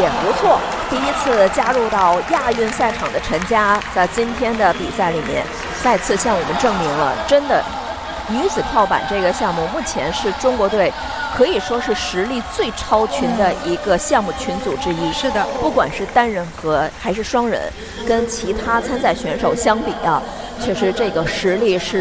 也不错。第一次加入到亚运赛场的陈佳，在今天的比赛里面再次向我们证明了，真的女子跳板这个项目目前是中国队可以说是实力最超群的一个项目群组之一。 是的， 不管是单人和还是双人，跟其他参赛选手相比啊，确实这个实力是